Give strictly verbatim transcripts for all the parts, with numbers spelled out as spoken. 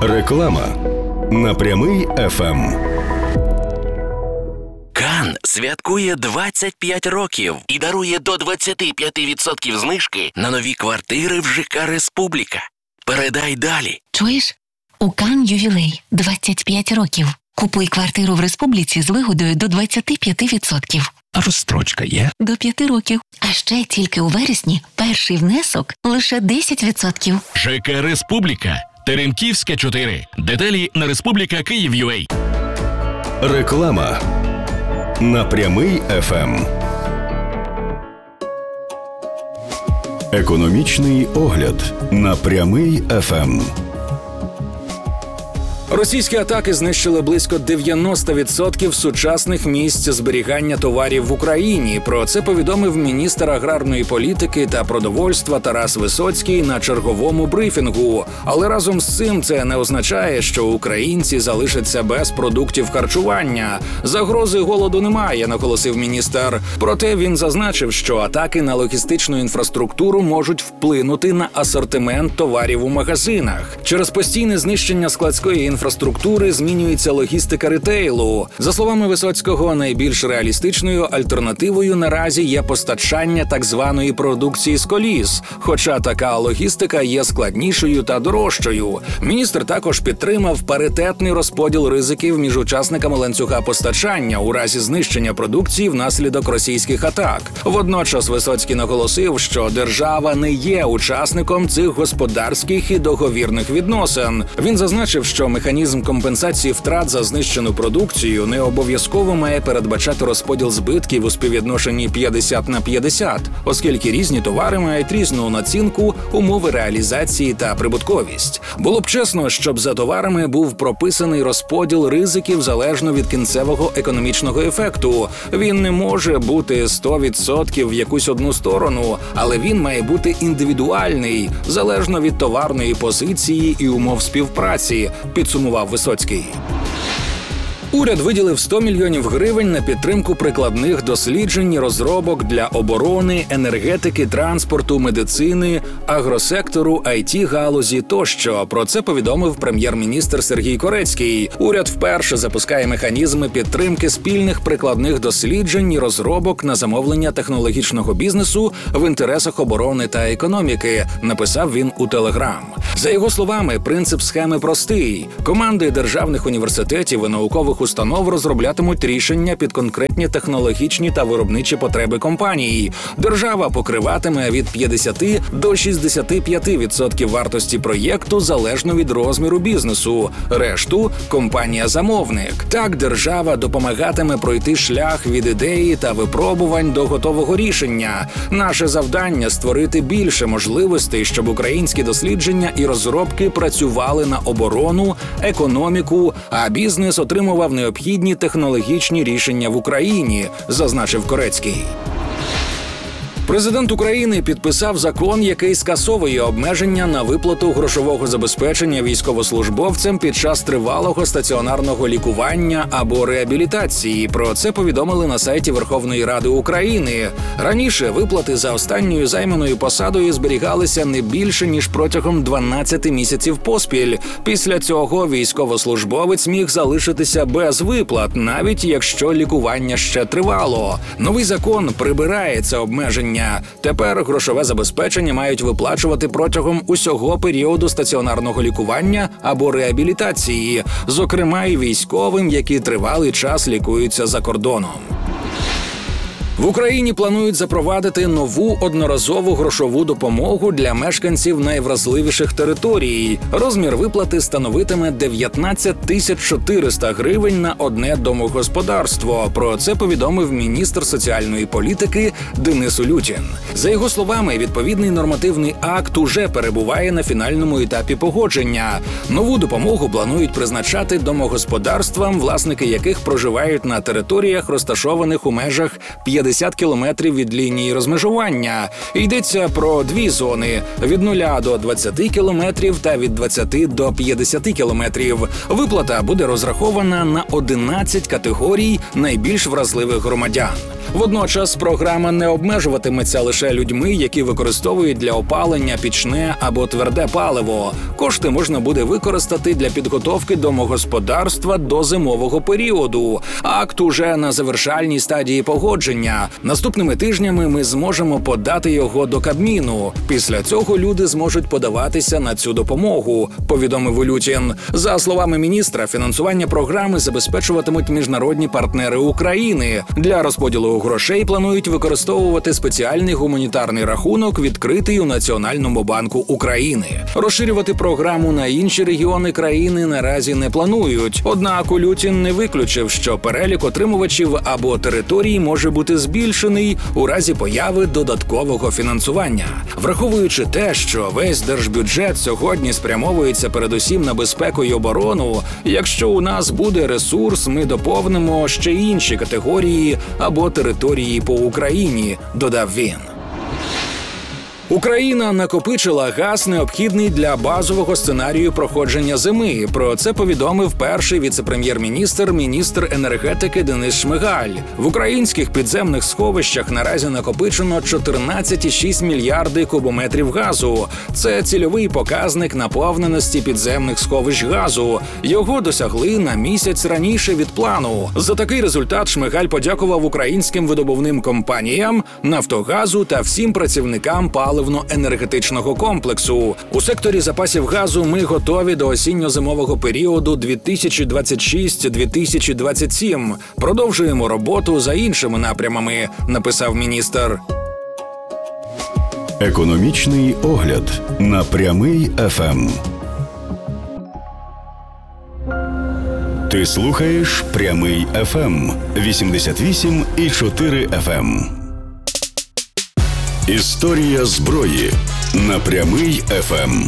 Реклама на Прямий еф ем. Кан святкує двадцять п'ять років і дарує до двадцять п'ять відсотків знижки на нові квартири в ЖК «Республіка». Передай далі. Чуєш? У Кан ювілей – двадцять п'ять років. Купуй квартиру в Республіці з вигодою до двадцять п'ять відсотків. А розстрочка є? До п'яти років. А ще тільки у вересні перший внесок лише десять відсотків. ЖК «Республіка». Теремківська, чотири. Деталі на Республіка Київ.ua. Реклама на Прямий еф ем. Економічний огляд на Прямий еф ем. Російські атаки знищили близько дев'яносто відсотків сучасних місць зберігання товарів в Україні. Про це повідомив міністр аграрної політики та продовольства Тарас Висоцький на черговому брифінгу. Але разом з цим це не означає, що українці залишаться без продуктів харчування. Загрози голоду немає, наголосив міністр. Проте він зазначив, що атаки на логістичну інфраструктуру можуть вплинути на асортимент товарів у магазинах. Через постійне знищення складської інфраструктури інфраструктури змінюється логістика ретейлу. За словами Висоцького, найбільш реалістичною альтернативою наразі є постачання так званої продукції з коліс, хоча така логістика є складнішою та дорожчою. Міністр також підтримав паритетний розподіл ризиків між учасниками ланцюга постачання у разі знищення продукції внаслідок російських атак. Водночас Висоцький наголосив, що держава не є учасником цих господарських і договірних відносин. Він зазначив, що механізм Механізм компенсації втрат за знищену продукцію не обов'язково має передбачати розподіл збитків у співвідношенні п'ятдесят на п'ятдесят, оскільки різні товари мають різну націнку, умови реалізації та прибутковість. Було б чесно, щоб за товарами був прописаний розподіл ризиків залежно від кінцевого економічного ефекту. Він не може бути сто відсотків в якусь одну сторону, але він має бути індивідуальний, залежно від товарної позиції і умов співпраці, підсумував Висоцький. Уряд виділив сто мільйонів гривень на підтримку прикладних досліджень і розробок для оборони, енергетики, транспорту, медицини, агросектору, ай ті-галузі тощо. Про це повідомив прем'єр-міністр Сергій Корецький. Уряд вперше запускає механізми підтримки спільних прикладних досліджень і розробок на замовлення технологічного бізнесу в інтересах оборони та економіки, написав він у Телеграм. За його словами, принцип схеми простий. Команди державних університетів і наукових установ розроблятимуть рішення під конкретні технологічні та виробничі потреби компаній. Держава покриватиме від п'ятдесят до шістдесят п'ять відсотків вартості проєкту залежно від розміру бізнесу. Решту – компанія-замовник. Так держава допомагатиме пройти шлях від ідеї та випробувань до готового рішення. Наше завдання – створити більше можливостей, щоб українські дослідження і розробки працювали на оборону, економіку, а бізнес отримував необхідні технологічні рішення в Україні, зазначив Корецький. Президент України підписав закон, який скасовує обмеження на виплату грошового забезпечення військовослужбовцям під час тривалого стаціонарного лікування або реабілітації. Про це повідомили на сайті Верховної Ради України. Раніше виплати за останньою займаною посадою зберігалися не більше, ніж протягом дванадцяти місяців поспіль. Після цього військовослужбовець міг залишитися без виплат, навіть якщо лікування ще тривало. Новий закон прибирає це обмеження. Тепер грошове забезпечення мають виплачувати протягом усього періоду стаціонарного лікування або реабілітації, зокрема і військовим, які тривалий час лікуються за кордоном. В Україні планують запровадити нову одноразову грошову допомогу для мешканців найвразливіших територій. Розмір виплати становитиме дев'ятнадцять тисяч чотириста гривень на одне домогосподарство. Про це повідомив міністр соціальної політики Денис Улютін. За його словами, відповідний нормативний акт уже перебуває на фінальному етапі погодження. Нову допомогу планують призначати домогосподарствам, власники яких проживають на територіях, розташованих у межах п'ятдесят п'ятдесят кілометрів від лінії розмежування. Йдеться про дві зони – від нуля до двадцяти кілометрів та від двадцяти до п'ятдесяти кілометрів. Виплата буде розрахована на одинадцять категорій найбільш вразливих громадян. Водночас програма не обмежуватиметься лише людьми, які використовують для опалення пічне або тверде паливо. Кошти можна буде використати для підготовки домогосподарства до зимового періоду. Акт уже на завершальній стадії погодження. Наступними тижнями ми зможемо подати його до Кабміну. Після цього люди зможуть подаватися на цю допомогу, повідомив Улютін. За словами міністра, фінансування програми забезпечуватимуть міжнародні партнери України. Для розподілу грошей планують використовувати спеціальний гуманітарний рахунок, відкритий у Національному банку України. Розширювати програму на інші регіони країни наразі не планують. Однак Улютін не виключив, що перелік отримувачів або територій може бути збільшений у разі появи додаткового фінансування. Враховуючи те, що весь держбюджет сьогодні спрямовується передусім на безпеку й оборону, якщо у нас буде ресурс, ми доповнимо ще інші категорії або території по Україні, додав він. Україна накопичила газ, необхідний для базового сценарію проходження зими. Про це повідомив перший віце-прем'єр-міністр, міністр енергетики Денис Шмигаль. В українських підземних сховищах наразі накопичено чотирнадцять цілих шість мільярди кубометрів газу. Це цільовий показник наповненості підземних сховищ газу. Його досягли на місяць раніше від плану. За такий результат Шмигаль подякував українським видобувним компаніям, Нафтогазу та всім працівникам паливно-енергетичного комплексу. У секторі запасів газу ми готові до осінньо-зимового періоду дві тисячі двадцять шість - дві тисячі двадцять сім. Продовжуємо роботу за іншими напрямами, написав міністр. Економічний огляд на Прямий еф ем. Ти слухаєш Прямий еф ем вісімдесят вісім і чотири еф ем. Історія зброї на Прямий еф ем.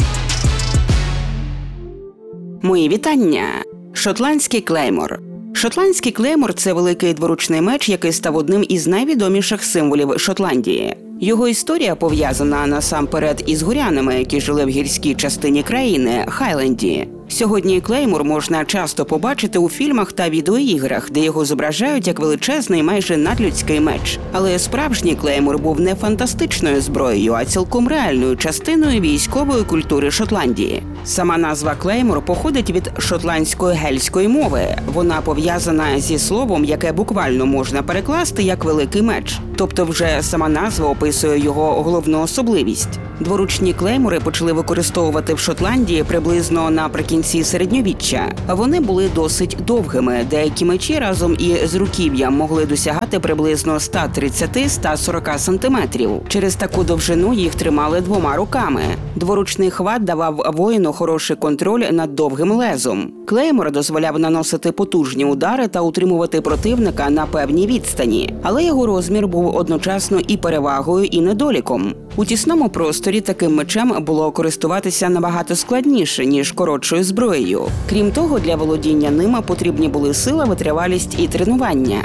Мої вітання. Шотландський клеймор. Шотландський клеймор – це великий дворучний меч, який став одним із найвідоміших символів Шотландії. Його історія пов'язана насамперед із горянами, які жили в гірській частині країни – Хайленді. Сьогодні клеймор можна часто побачити у фільмах та відеоіграх, де його зображають як величезний, майже надлюдський меч. Але справжній клеймор був не фантастичною зброєю, а цілком реальною частиною військової культури Шотландії. Сама назва клеймор походить від шотландської гельської мови. Вона пов'язана зі словом, яке буквально можна перекласти як «великий меч». Тобто вже сама назва описує його головну особливість. Дворучні клеймори почали використовувати в Шотландії приблизно наприкінці середньовіччя. Вони були досить довгими. Деякі мечі разом із руків'ям могли досягати приблизно сто тридцять - сто сорок сантиметрів. Через таку довжину їх тримали двома руками. Дворучний хват давав воїну хороший контроль над довгим лезом. Клеймор дозволяв наносити потужні удари та утримувати противника на певній відстані. Але його розмір був одночасно і перевагою, і недоліком. У тісному просторі таким мечем було користуватися набагато складніше, ніж коротшою зброєю. Крім того, для володіння ними потрібні були сила, витривалість і тренування.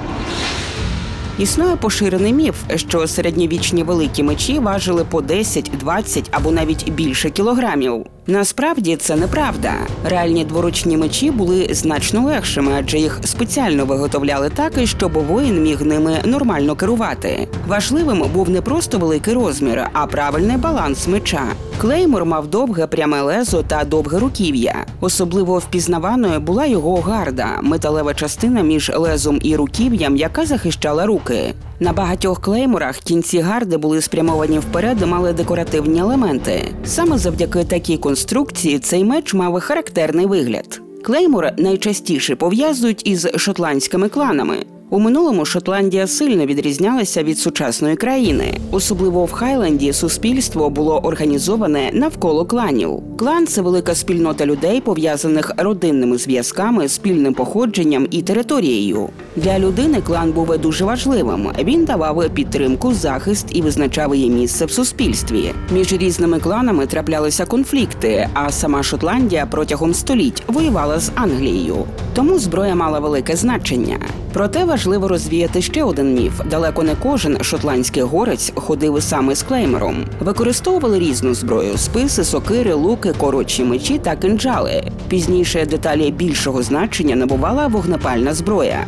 Існує поширений міф, що середньовічні великі мечі важили по десять, двадцять або навіть більше кілограмів. Насправді це неправда. Реальні дворучні мечі були значно легшими, адже їх спеціально виготовляли так, щоб воїн міг ними нормально керувати. Важливим був не просто великий розмір, а правильний баланс меча. Клеймор мав довге пряме лезо та довге руків'я. Особливо впізнаваною була його гарда – металева частина між лезом і руків'ям, яка захищала руки. На багатьох клейморах кінці гарди були спрямовані вперед і мали декоративні елементи. Саме завдяки такій конструкції цей меч мав характерний вигляд. Клеймор найчастіше пов'язують із шотландськими кланами. У минулому Шотландія сильно відрізнялася від сучасної країни. Особливо в Хайленді суспільство було організоване навколо кланів. Клан – це велика спільнота людей, пов'язаних родинними зв'язками, спільним походженням і територією. Для людини клан був дуже важливим. Він давав підтримку, захист і визначав її місце в суспільстві. Між різними кланами траплялися конфлікти, а сама Шотландія протягом століть воювала з Англією. Тому зброя мала велике значення. Проте важливо розвіяти ще один міф. Далеко не кожен шотландський горець ходив саме з клеймором. Використовували різну зброю – списи, сокири, луки, коротші мечі та кинджали. Пізніше деталі більшого значення набувала вогнепальна зброя.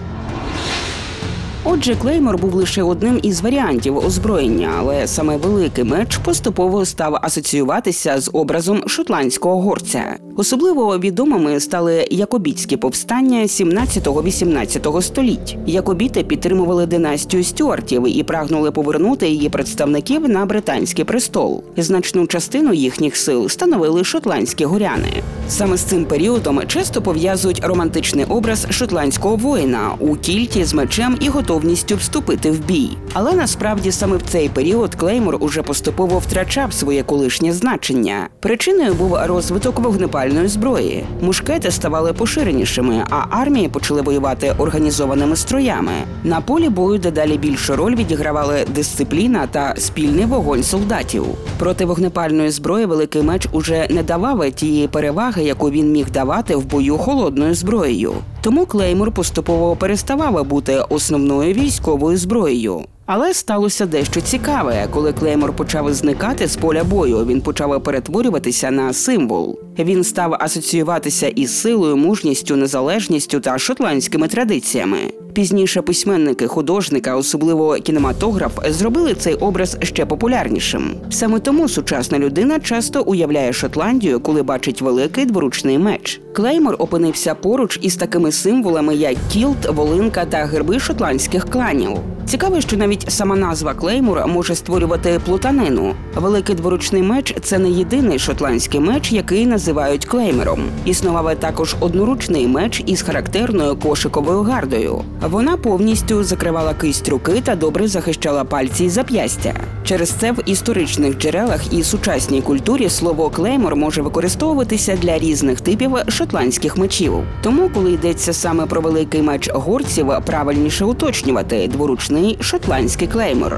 Отже, клеймор був лише одним із варіантів озброєння, але саме великий меч поступово став асоціюватися з образом шотландського горця. Особливо відомими стали якобітські повстання сімнадцятого-вісімнадцятого століть. Якобіти підтримували династію Стюартів і прагнули повернути її представників на британський престол. Значну частину їхніх сил становили шотландські горяни. Саме з цим періодом часто пов'язують романтичний образ шотландського воїна у кільті з мечем і готовністю вступити в бій. Але насправді саме в цей період клеймор уже поступово втрачав своє колишнє значення. Причиною був розвиток вогнепальної зброї. Мушкети ставали поширенішими, а армії почали воювати організованими строями. На полі бою дедалі більшу роль відігравали дисципліна та спільний вогонь солдатів. Проти вогнепальної зброї великий меч уже не давав тієї переваги, яку він міг давати в бою холодною зброєю. Тому клеймор поступово переставав бути основною військовою зброєю. Але сталося дещо цікаве. Коли клеймор почав зникати з поля бою, він почав перетворюватися на символ. Він став асоціюватися із силою, мужністю, незалежністю та шотландськими традиціями. Пізніше письменники, художники, а особливо кінематограф, зробили цей образ ще популярнішим. Саме тому сучасна людина часто уявляє Шотландію, коли бачить великий дворучний меч. Клеймор опинився поруч із такими символами, як кілт, волинка та герби шотландських кланів. Цікаво, що навіть сама назва клеймор може створювати плутанину. Великий дворучний меч – це не єдиний шотландський меч, який називають клеймором. Існував також одноручний меч із характерною кошиковою гардою. Вона повністю закривала кисть руки та добре захищала пальці і зап'ястя. Через це в історичних джерелах і сучасній культурі слово клеймор може використовуватися для різних типів шотландських мечів. Тому, коли йдеться саме про великий меч горців, правильніше уточнювати – дворучний шотландський клеймор.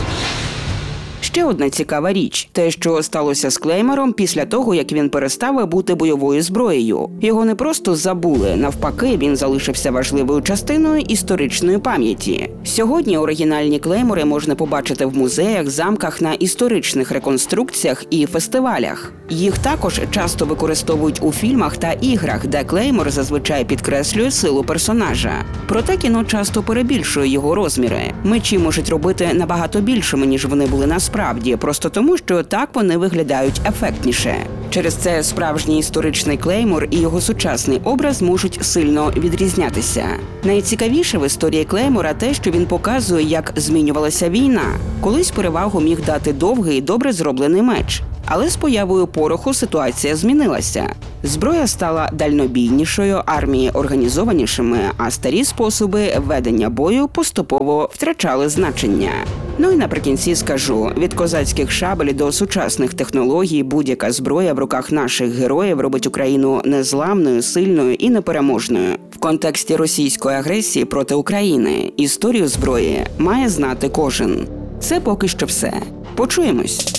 Ще одна цікава річ – те, що сталося з клеймором після того, як він перестав бути бойовою зброєю. Його не просто забули, навпаки, він залишився важливою частиною історичної пам'яті. Сьогодні оригінальні клеймори можна побачити в музеях, замках, на історичних реконструкціях і фестивалях. Їх також часто використовують у фільмах та іграх, де клеймор зазвичай підкреслює силу персонажа. Проте кіно часто перебільшує його розміри. Мечі можуть робити набагато більшими, ніж вони були насправді, просто тому, що так вони виглядають ефектніше. Через це справжній історичний клеймор і його сучасний образ можуть сильно відрізнятися. Найцікавіше в історії клеймора те, що він показує, як змінювалася війна. Колись перевагу міг дати довгий, добре зроблений меч. Але з появою пороху ситуація змінилася. Зброя стала дальнобійнішою, армії організованішими, а старі способи ведення бою поступово втрачали значення. Ну і наприкінці скажу, від козацьких шабель до сучасних технологій будь-яка зброя в руках наших героїв робить Україну незламною, сильною і непереможною. В контексті російської агресії проти України історію зброї має знати кожен. Це поки що все. Почуємось!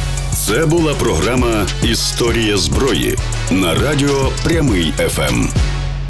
Це була програма «Історія зброї» на радіо «Прямий еф ем».